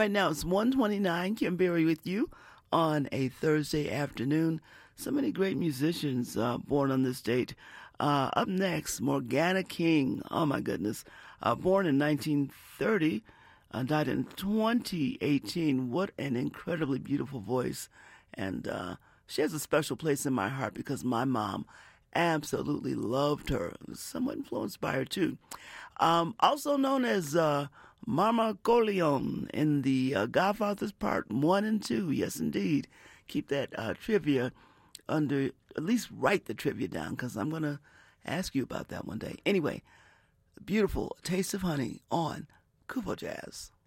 Right now it's 1:29. Kim Berry with you on a Thursday afternoon. So many great musicians born on this date. Up next, Morgana King. Oh my goodness. Born in 1930, died in 2018. What an incredibly beautiful voice. And she has a special place in my heart because my mom absolutely loved her. Somewhat influenced by her too. Also known as Mama Corleone in the Godfathers Part 1 and 2. Yes, indeed. Keep that trivia under, at least write the trivia down because I'm going to ask you about that one day. Anyway, beautiful Taste of Honey on Kuvo Jazz.